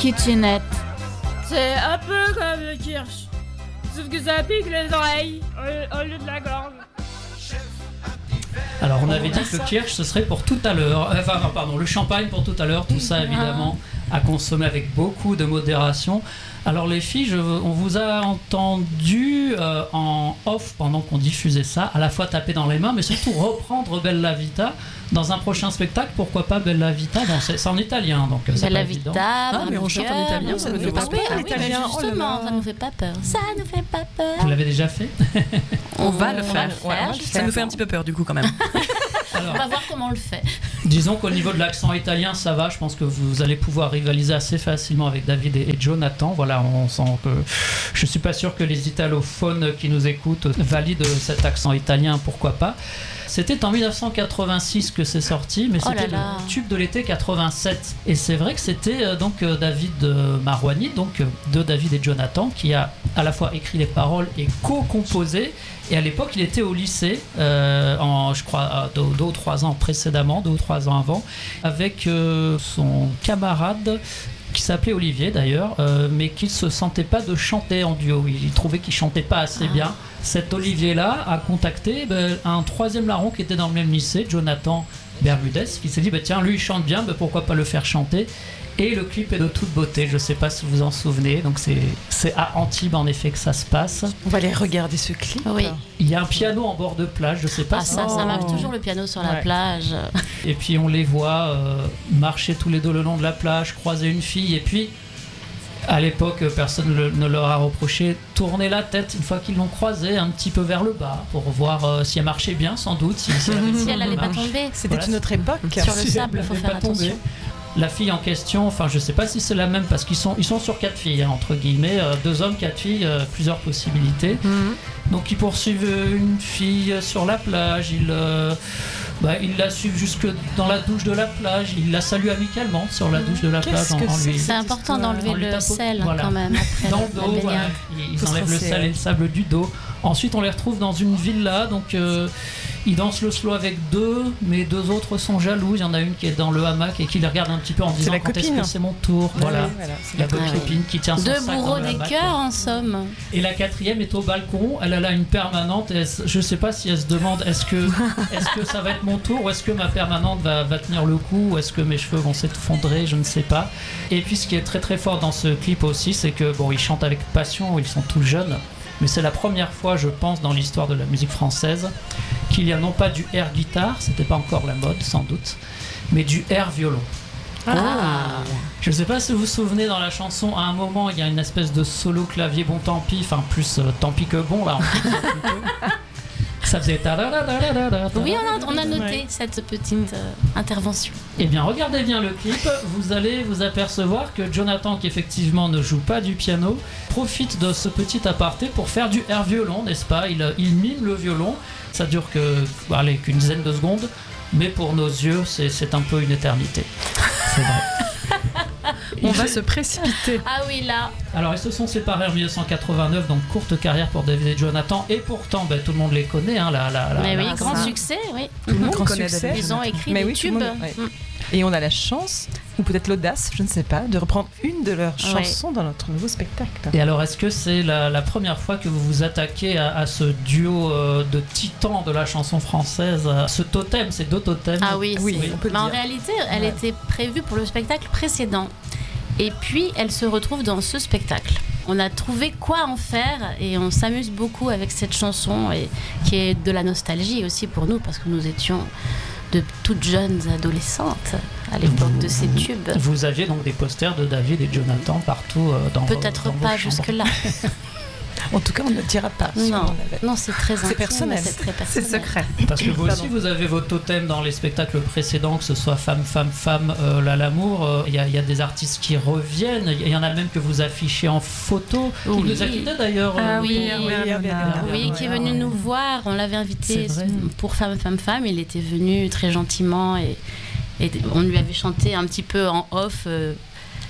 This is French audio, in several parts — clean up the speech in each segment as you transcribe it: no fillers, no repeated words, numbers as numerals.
kitchenette. C'est un peu comme le kirsch, sauf que ça pique les oreilles au lieu de la gorge. Alors on avait dit que le kirsch ce serait pour tout à l'heure, le champagne pour tout à l'heure, tout ça évidemment à consommer avec beaucoup de modération. Alors les filles, on vous a entendu en off pendant qu'on diffusait ça, à la fois taper dans les mains, mais surtout reprendre Bella Vita dans un prochain spectacle. Pourquoi pas Bella Vita? C'est en italien, donc c'est Bella pas Vita, évident. mais on chante en italien, ça ne fait pas peur. Justement, ça nous fait pas peur. Ça nous fait pas peur. Vous l'avez déjà fait? On va le faire. Ça nous fait un justement. petit peu peur du coup quand même. On va voir comment on le fait. Disons qu'au niveau de l'accent italien, ça va. Je pense que vous allez pouvoir rivaliser assez facilement avec David et Jonathan. Voilà, on sent que je suis pas sûr que les italophones qui nous écoutent valident cet accent italien. Pourquoi pas? C'était en 1986 que c'est sorti, mais c'était le tube de l'été 87. Et c'est vrai que c'était donc David Marouani, donc de David et Jonathan, qui a à la fois écrit les paroles et co-composé. Et à l'époque, il était au lycée, je crois 2 ou 3 ans précédemment, 2 ou 3 ans avant, avec son camarade qui s'appelait Olivier d'ailleurs, mais qu'il ne se sentait pas de chanter en duo. Il trouvait qu'il ne chantait pas assez bien. Cet Olivier-là a contacté un 3e larron qui était dans le même lycée, Jonathan Bermudez, qui s'est dit tiens, lui il chante bien, pourquoi pas le faire chanter. Et le clip est de toute beauté, je ne sais pas si vous en souvenez, donc c'est à Antibes en effet que ça se passe. On va aller regarder ce clip. Oui. Il y a un piano en bord de plage, je ne sais pas si... ça m'arrive toujours le piano sur la plage. Et puis on les voit marcher tous les deux le long de la plage, croiser une fille, et puis à l'époque personne ne leur a reproché, tourner la tête une fois qu'ils l'ont croisée un petit peu vers le bas pour voir si elle marchait bien sans doute, si elle n'allait pas tomber. C'était une autre époque. Sur le sable, il faut faire attention. La fille en question, je sais pas si c'est la même parce qu'ils sont sur 4 filles, entre guillemets, 2 hommes, 4 filles, plusieurs possibilités. Donc ils poursuivent une fille sur la plage, ils la suivent jusque dans la douche de la plage, ils la saluent amicalement sur la douche de la plage. C'est important d'enlever le sel quand même. Après dans le dos, ils enlèvent le sel et le sable du dos. Ensuite on les retrouve dans une villa, donc ils dansent le slow avec 2, mais 2 autres sont jaloux. Il y en a une qui est dans le hamac et qui les regarde un petit peu en disant quand est-ce que c'est mon tour. Voilà. La bonne copine qui tient son sac. 2 bourreaux des cœurs en somme. Et la 4e est au balcon, elle a là une permanente et je sais pas si elle se demande est-ce que ça va être mon tour ou est-ce que ma permanente va tenir le coup ou est-ce que mes cheveux vont s'effondrer, je ne sais pas. Et puis ce qui est très très fort dans ce clip aussi, c'est que ils chantent avec passion, ils sont tout jeunes. Mais c'est la première fois, je pense, dans l'histoire de la musique française qu'il y a non pas du air guitare, c'était pas encore la mode sans doute, mais du air violon. Je ne sais pas si vous vous souvenez, dans la chanson, à un moment, il y a une espèce de solo clavier, tant pis, plus tant pis que bon, là, ça faisait Oui, on a noté cette petite intervention. Eh bien, regardez bien le clip, vous allez vous apercevoir que Jonathan, qui effectivement ne joue pas du piano, profite de ce petit aparté pour faire du air violon, n'est-ce pas? Il mime le violon, ça dure qu'une dizaine de secondes, mais pour nos yeux, c'est un peu une éternité. C'est vrai. On va se précipiter. Ah oui, là. Alors, ils se sont séparés en 1989, donc courte carrière pour David et Jonathan, et pourtant, tout le monde les connaît. Mais oui, grand succès, oui. Tout le monde connaît David. Ils ont écrit des tubes. Et on a la chance, ou peut-être l'audace, je ne sais pas, de reprendre une de leurs chansons dans notre nouveau spectacle. Et alors, est-ce que c'est la première fois que vous vous attaquez à ce duo de titans de la chanson française, ce totem, ces 2 totems? Ah oui, on peut le dire. En réalité, elle était prévue pour le spectacle précédent. Et puis, elle se retrouve dans ce spectacle. On a trouvé quoi en faire et on s'amuse beaucoup avec cette chanson et qui est de la nostalgie aussi pour nous parce que nous étions de toutes jeunes adolescentes à l'époque de ces tubes. Vous aviez donc des posters de David et Jonathan partout dans Peut-être vos pas chambres. jusque-là. En tout cas, on ne le dira pas. Non, c'est très intime. C'est personnel. C'est très personnel. C'est secret. Parce que vous aussi, vous avez vos totems dans les spectacles précédents, que ce soit Femme, Femme, Femme, l'amour. Il y a des artistes qui reviennent. Il y en a même que vous affichez en photo. Qui nous a quittés d'ailleurs. Oui, qui est venu nous voir. On l'avait invité pour Femme, Femme, Femme. Il était venu très gentiment et on lui avait chanté un petit peu en off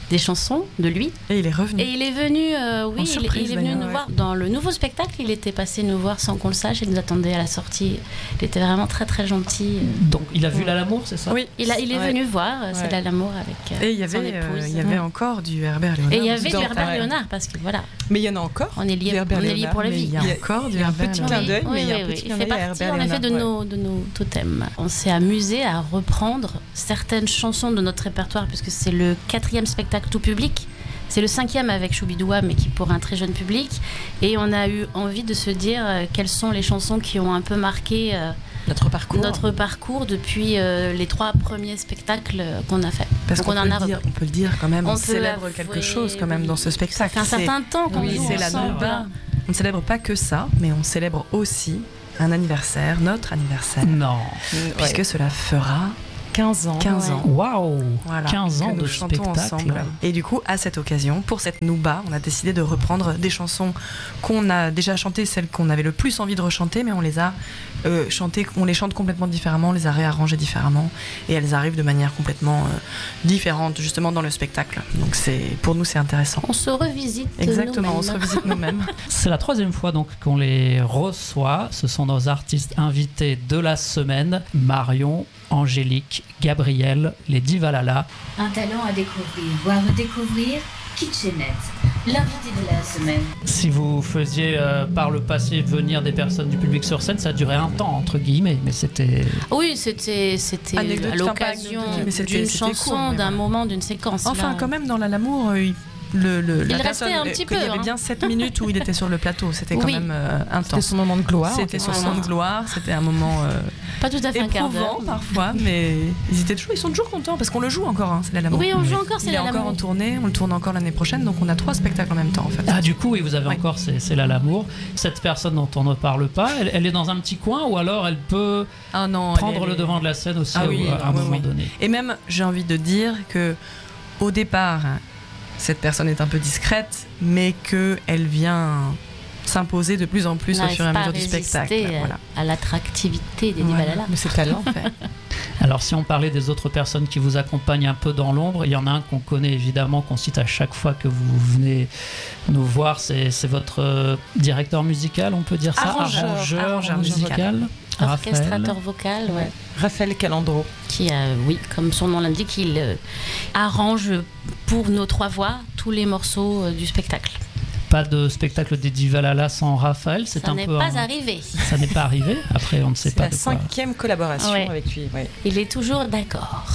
des chansons de lui. Et il est revenu. Et il est venu, oui, surprise, il est venu d'ailleurs, nous voir dans le nouveau spectacle. Il était passé nous voir sans qu'on le sache. Il nous attendait à la sortie. Il était vraiment très très gentil. Donc il a vu l'amour, c'est ça? Oui. Il est venu voir, c'est Ouais. l'amour avec Et il y son avait, épouse. il y avait encore du Herbert Léonard. Et il y avait du Dans- Herbert ouais. Léonard parce que voilà, Mais il y en a encore. on est liés, Du Herbert on est liés Léonard, pour la Mais vie. il y a encore du il y a un Herbert petit Léonard. clin d'œil, mais il y a un oui, petit il clin fait d'œil à partie Herbert en effet de Léonard, nos totems. On s'est amusé à reprendre certaines chansons de notre répertoire puisque c'est le 4e spectacle tout public. C'est le 5e avec Choubidoua, mais qui pour un très jeune public. Et on a eu envie de se dire quelles sont les chansons qui ont un peu marqué Notre parcours. depuis les 3 premiers spectacles qu'on a fait. Parce Donc qu'on on en a peut le dire quand même, on On peut célèbre avouer, quelque chose quand même dans ce Ça spectacle. fait un certain temps qu'on oui, joue c'est la ensemble. Nouba. On ne célèbre pas que ça, mais on célèbre aussi un anniversaire, notre anniversaire, Non. puisque cela fera 15 ans. 15 ans. Waouh, Voilà, 15 ans que nous de chantons spectacle. ensemble. Et du coup, à cette occasion, pour cette Nouba, on a décidé de reprendre des chansons qu'on a déjà chantées, celles qu'on avait le plus envie de rechanter, mais on les a chantées, on les chante complètement différemment, on les a réarrangées différemment, et elles arrivent de manière complètement différente, justement dans le spectacle. Donc pour nous, c'est intéressant. On se revisite Exactement, on nous-mêmes. se revisite nous-mêmes. C'est la 3e fois donc qu'on les reçoit. Ce sont nos artistes invités de la semaine. Marion, Angélique, Gabriel, les Divalala. Un talent à découvrir ou à redécouvrir, Kitchenette, l'invité de la semaine. Si vous faisiez par le passé venir des personnes du public sur scène, ça durait un temps, entre guillemets, mais c'était... Oui, c'était Anecdotique, à enfin, pas l'occasion anecdotique, mais c'était d'une court, chanson, mais d'un voilà. moment, d'une séquence. Enfin, Là, quand même, dans l'amour, la restait personne, un petit peu, il y avait hein. bien 7 minutes où il était sur le plateau. C'était quand Oui. même C'était intense. son moment de gloire. C'était son quelque moment de sorte. gloire. C'était un moment pas tout à fait un quart d'heure. éprouvant parfois, mais ils sont toujours contents parce qu'on le joue encore. C'est l'amour. Oui, on joue encore, Il c'est est encore l'amour. en tournée. On le tourne encore l'année prochaine. Donc on a 3 spectacles en même temps en fait. Ah, du coup, oui, vous avez Oui. encore C'est là l'amour. Cette personne dont on ne parle pas, elle est dans un petit coin ou alors elle peut Ah non. prendre le devant de la scène aussi Ah oui, à un oui, moment oui. donné. Et même, j'ai envie de dire que au départ, cette personne est un peu discrète, mais qu'elle vient s'imposer de plus en plus au N'arrive fur et à pas mesure du spectacle. résister Voilà. à l'attractivité des Voilà. Divalala. Mais c'est talent. Alors, si on parlait des autres personnes qui vous accompagnent un peu dans l'ombre, il y en a un qu'on connaît évidemment, qu'on cite à chaque fois que vous venez nous voir, c'est votre directeur musical, on peut dire ça? Arrangeur musical. Raphaël. Orchestrateur vocal, ouais. Raphaël Calandro. Qui, oui, comme son nom l'indique, il arrange pour nos 3 voix tous les morceaux du spectacle. Pas de spectacle des Divalala sans Raphaël, c'est Ça un n'est peu... pas arrivé. Ça n'est pas arrivé. Après, on ne sait C'est pas la de quoi. 5e collaboration Ouais. avec lui. Ouais. Il est toujours d'accord.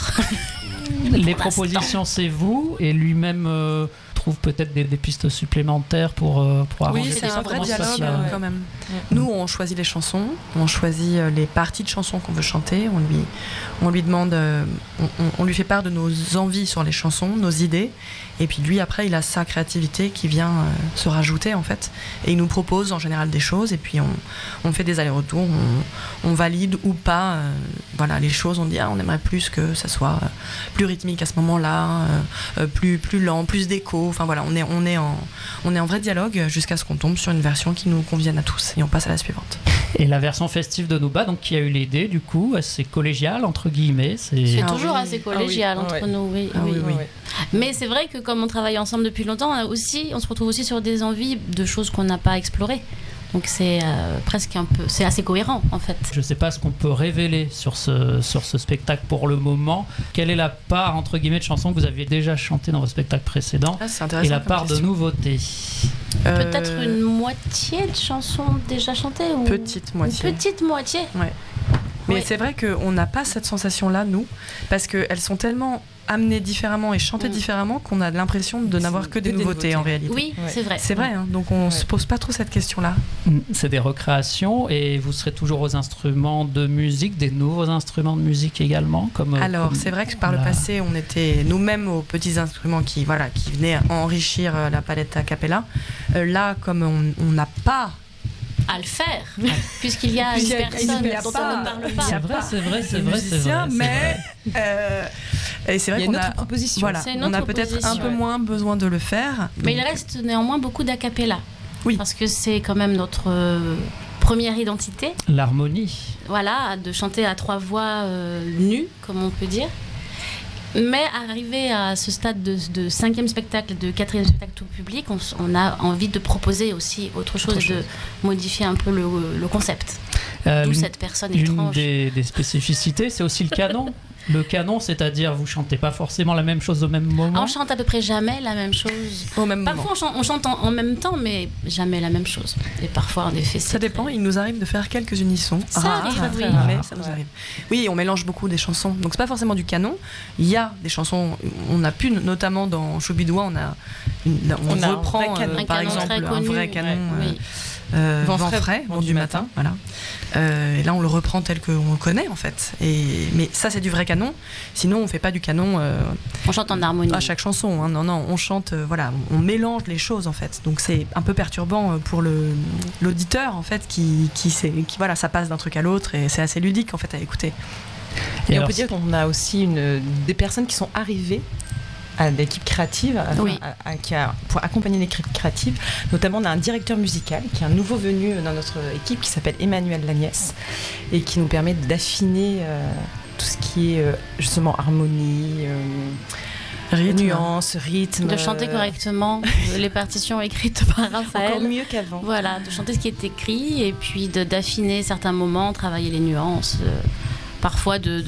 Les Pour l'instant. propositions, c'est vous, et lui-même trouve peut-être des pistes supplémentaires pour arranger Oui, tout c'est ça. un vrai Comment se passe dialogue la- quand même. Nous, on choisit les chansons, on choisit les parties de chansons qu'on veut chanter, on lui demande, on lui fait part de nos envies sur les chansons, nos idées, et puis lui, après, il a sa créativité qui vient se rajouter en fait, et il nous propose en général des choses, et puis on fait des allers-retours, on valide ou pas, voilà, les choses, on dit on aimerait plus que ça soit plus rythmique à ce moment-là, plus lent, plus d'écho. Enfin voilà, on est en vrai dialogue jusqu'à ce qu'on tombe sur une version qui nous convienne à tous et on passe à la suivante. Et la version festive de Nouba, donc qui a eu l'idée, du coup, c'est collégial entre guillemets. C'est Ah toujours oui. assez collégial Ah oui. entre Ouais. nous, oui. Ah oui, oui. Ouais. Mais c'est vrai que comme on travaille ensemble depuis longtemps, on se retrouve aussi sur des envies de choses qu'on n'a pas explorées. Donc c'est presque un peu, c'est assez cohérent en fait. Je ne sais pas ce qu'on peut révéler sur ce spectacle pour le moment. Quelle est la part entre guillemets de chansons que vous aviez déjà chantées dans vos spectacles précédents Ah, c'est intéressant et la comme part de question. nouveautés? Peut-être une moitié de chansons déjà chantées ou Petite moitié. Une petite moitié. Mais Oui. c'est vrai qu'on n'a pas cette sensation-là, nous, parce qu'elles sont tellement amenées différemment et chantées différemment qu'on a l'impression de n'avoir que des nouveautés en réalité. Oui, Ouais. c'est vrai. C'est vrai, hein, donc on se pose pas trop cette question-là. C'est des recréations et vous serez toujours aux instruments de musique, des nouveaux instruments de musique également comme, Alors, comme c'est vrai que par le la- passé, on était nous-mêmes aux petits instruments qui venaient enrichir la palette a cappella. Là, comme on n'a pas... À le faire, puisqu'il y a une personne dont on ne parle pas. C'est vrai. musicien, mais... et c'est vrai Il y a qu'on une a... autre proposition. Voilà, C'est une on a autre peut-être un proposition, peu ouais. moins besoin de le faire. Mais il Donc, reste néanmoins beaucoup d'a cappella. Oui. Parce que c'est quand même notre première identité. L'harmonie. Voilà, de chanter à 3 voix nues, comme on peut dire. Mais arrivé à ce stade de 5e spectacle, de 4e spectacle tout public, on a envie de proposer aussi autre chose, de modifier un peu le concept. D'où cette personne étrange. Une des spécificités, c'est aussi le canon. Le canon, c'est-à-dire vous chantez pas forcément la même chose au même moment. On chante à peu près jamais la même chose. Au même moment. Parfois on chante en même temps, mais jamais la même chose. Et parfois en effet, ça dépend. Il nous arrive de faire quelques unissons. Ça arrive, oui. Mais ça nous arrive. Oui, on mélange beaucoup des chansons. Donc c'est pas forcément du canon. Il y a des chansons. On a pu, notamment dans Choubidoua, on reprend par exemple un vrai canon. Oui. Vent frais, vent du matin, voilà. Et là, on le reprend tel qu'on le connaît en fait. Mais ça, c'est du vrai canon. Sinon, on fait pas du canon. On chante en harmonie. À chaque chanson, hein. Non, on chante. Voilà, on mélange les choses en fait. Donc c'est un peu perturbant pour l'auditeur en fait, qui voilà, ça passe d'un truc à l'autre et c'est assez ludique en fait à écouter. Et on peut dire qu'on a aussi des personnes qui sont arrivées à l'équipe créative, pour accompagner l'équipe créative. Notamment, on a un directeur musical qui est un nouveau venu dans notre équipe qui s'appelle Emmanuel Lagnès et qui nous permet d'affiner tout ce qui est justement harmonie, nuances, rythme. De chanter correctement les partitions écrites par Raphaël. Encore mieux qu'avant. Voilà, de chanter ce qui est écrit et puis d'affiner certains moments, travailler les nuances. Parfois de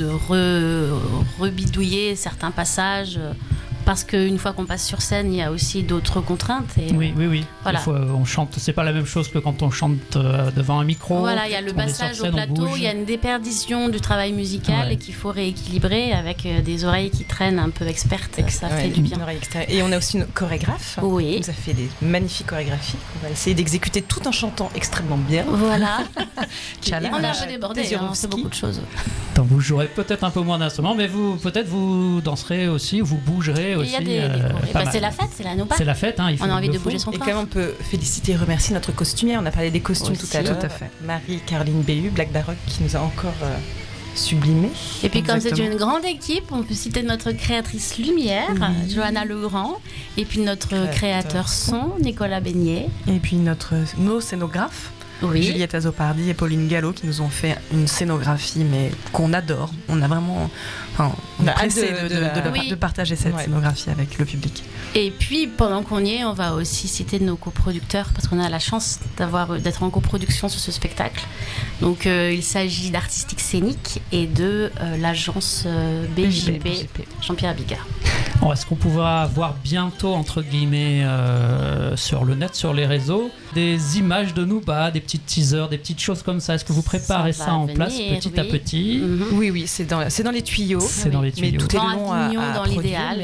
rebidouiller certains passages. Parce qu'une fois qu'on passe sur scène, il y a aussi d'autres contraintes. Et oui. Voilà. On chante, c'est pas la même chose que quand on chante devant un micro. Voilà, il y a le passage au plateau, il y a une déperdition du travail musical et qu'il faut rééquilibrer avec des oreilles qui traînent un peu expertes et que ça fait du bien. Et on a aussi une chorégraphe qui nous a fait des magnifiques chorégraphies. On va essayer d'exécuter tout en chantant extrêmement bien. Voilà. On a un peu débordé, c'est beaucoup de choses. Donc vous jouerez peut-être un peu moins d'instruments, mais vous danserez aussi, vous bougerez aussi. Il y a c'est la fête, c'est la Nouba. C'est la fête, hein, on a envie de bouger son corps. Et quand même, on peut féliciter et remercier notre costumière. On a parlé des costumes tout à l'heure. Tout à fait. Marie-Caroline Béhu, Black Baroque, qui nous a encore sublimé. Et puis comme c'est une grande équipe, on peut citer notre créatrice lumière, Johanna Legrand, et puis notre créateur son, Nicolas Beignet. Et puis nos scénographes. Juliette Azopardi et Pauline Gallo qui nous ont fait une scénographie mais qu'on adore. On a vraiment on est pressé de partager cette scénographie avec le public. Et puis pendant qu'on y est, on va aussi citer nos coproducteurs parce qu'on a la chance d'être en coproduction sur ce spectacle. Donc il s'agit d'Artistique Scénique et de l'agence BJP, Jean-Pierre Bigard. Est-ce qu'on pourra voir bientôt, entre guillemets, sur le net, sur les réseaux, des images de Nouba, des petits teasers, des petites choses comme ça? Est-ce que vous préparez ça en place petit à petit? Oui, c'est dans les tuyaux. C'est dans les tuyaux. Mais tout est long à dans l'idéal.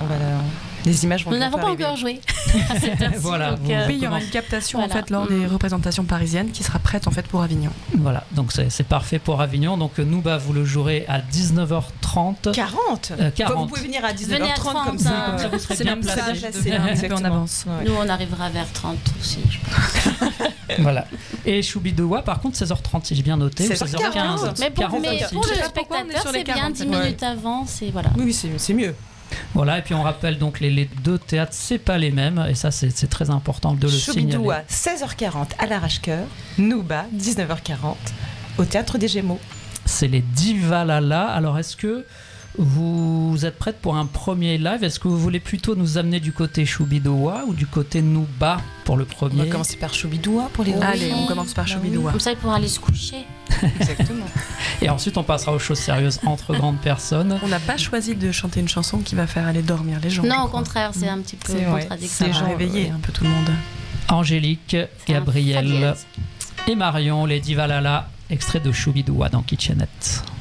Les images vont Nous n'avons pas encore joué à cette heure-ci. Voilà. Il y aura une captation en fait lors des représentations parisiennes qui sera prête en fait pour Avignon. Voilà, donc c'est parfait pour Avignon. Donc Nouba, vous le jouerez à 19h30. 40. Vous pouvez venir à 19h30 comme ça. Vous serez bien placé. Un peu en avance. Nous, on arrivera vers 30 aussi, je pense. Voilà. Et Choubidoua, par contre, 16h30, si j'ai bien noté. 16h15. Mais pour le spectateur, c'est bien 10 minutes avant. Voilà. Oui, c'est mieux. Voilà, et puis on rappelle donc les deux théâtres, c'est pas les mêmes, et ça c'est très important de le signaler. Choubidoua, 16h40 à l'Arrache-Cœur, Nouba, 19h40 au Théâtre des Gémeaux. C'est les Divalala. Alors est-ce que vous êtes prête pour un premier live? Est-ce que vous voulez plutôt nous amener du côté Choubidoua ou du côté Nouba pour le premier? On va commencer par Choubidoua pour les Allez, on commence par Choubidoua. Comme ça, il pourra aller se coucher. Exactement. Et ensuite, on passera aux choses sérieuses entre grandes personnes. On n'a pas choisi de chanter une chanson qui va faire aller dormir les gens. Non, au contraire, c'est un petit peu contradictoire. Les gens réveiller un peu tout le monde. Angélique, Gabriel et Marion, les Divalala, extrait de Choubidoua dans Kitchenette.